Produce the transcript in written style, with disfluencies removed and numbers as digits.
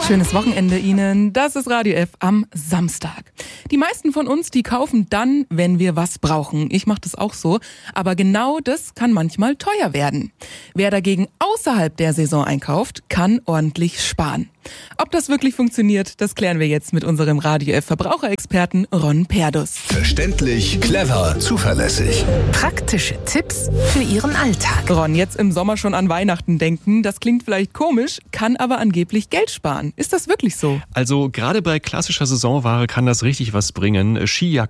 Schönes Wochenende Ihnen. Das ist Radio F am Samstag. Die meisten von uns, die kaufen dann, wenn wir was brauchen. Ich mache das auch so. Aber genau das kann manchmal teuer werden. Wer dagegen außerhalb der Saison einkauft, kann ordentlich sparen. Ob das wirklich funktioniert, das klären wir jetzt mit unserem Radio F Verbraucherexperten Ron Perdus. Verständlich, clever, zuverlässig. Praktische Tipps für Ihren Alltag. Ron, jetzt im Sommer schon an Weihnachten denken, das klingt vielleicht komisch, kann aber angeblich Geld sparen. Ist das wirklich so? Also gerade bei klassischer Saisonware kann das richtig was bringen. Skijacken